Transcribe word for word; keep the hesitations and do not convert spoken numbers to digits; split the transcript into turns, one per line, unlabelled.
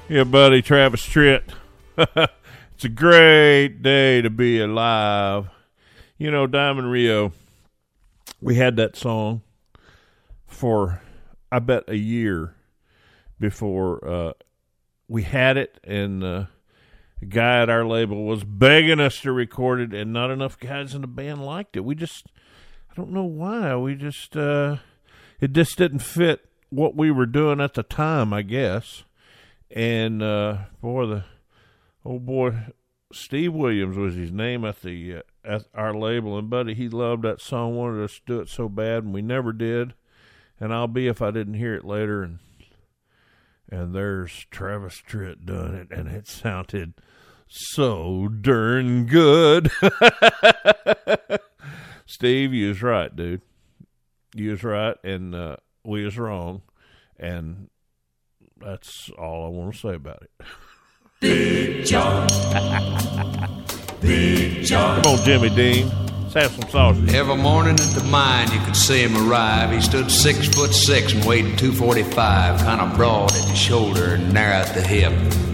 Yeah, buddy, Travis Tritt. It's a great day to be alive. You know, Diamond Rio, we had that song for, I bet, a year before uh, we had it, and uh, the guy at our label was begging us to record it, and not enough guys in the band liked it. We just, I don't know why. We just, uh, it just didn't fit what we were doing at the time, I guess. And, uh, boy, the old boy, Steve Williams was his name at the uh, at our label, and buddy, he loved that song, wanted us to do it so bad, and we never did. And I'll be if I didn't hear it later, and and there's Travis Tritt doing it, and it sounded so darn good. Steve, you was right, dude. You was right, and uh, we was wrong, and that's all I want to say about it.
Big John. Big John.
Come on, Jimmy Dean. Let's have some sausage.
Every morning at the mine, you could see him arrive. He stood six foot six and weighed two forty-five, kind of broad at the shoulder and narrow at the hip.